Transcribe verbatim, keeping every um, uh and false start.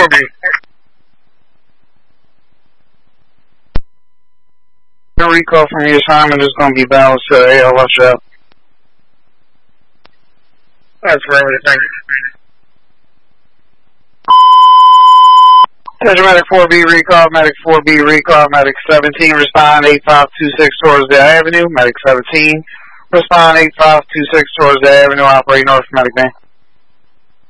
four B. The recall from your assignment is going to be balanced to A L, watch out. That's really thank you. Attention Medic four B recall, Medic four B recall, Medic seventeen, respond eight five two six towards the Avenue, Medic seventeen, respond eight five two six towards the Avenue, operate north, Medic man.